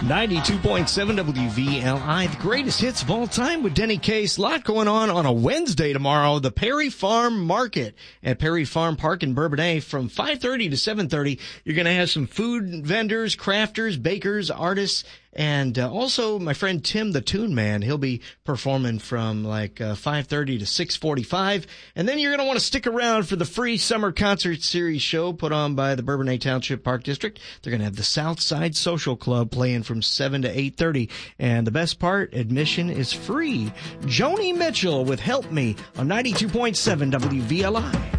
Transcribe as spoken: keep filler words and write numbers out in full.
ninety-two point seven W V L I, the greatest hits of all time with Denny Case. A lot going on on a Wednesday tomorrow. The Perry Farm Market at Perry Farm Park in Bourbonnais from five thirty to seven thirty. You're going to have some food vendors, crafters, bakers, artists, and uh, also my friend Tim the Tune Man. He'll be performing from like uh, five thirty to six forty-five. And then you're going to want to stick around for the free summer concert series show put on by the Bourbonnais Township Park District. They're going to have the Southside Social Club playing from seven to eight thirty. And the best part, admission is free. Joni Mitchell with Help Me on ninety-two point seven W V L I.